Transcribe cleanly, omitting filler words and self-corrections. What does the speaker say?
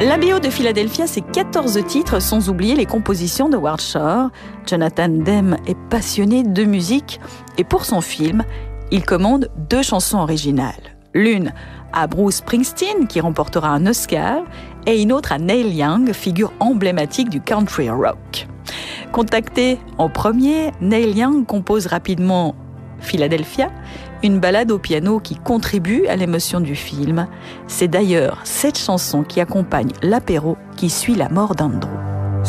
La BO de Philadelphia, c'est 14 titres, sans oublier les compositions de Howard Shore. Jonathan Demme est passionné de musique et pour son film, il commande 2 chansons originales. L'une à Bruce Springsteen, qui remportera un Oscar, et une autre à Neil Young, figure emblématique du country rock. Contacté en premier, Neil Young compose rapidement Philadelphia, une ballade au piano qui contribue à l'émotion du film. C'est d'ailleurs cette chanson qui accompagne l'apéro qui suit la mort d'Andrew.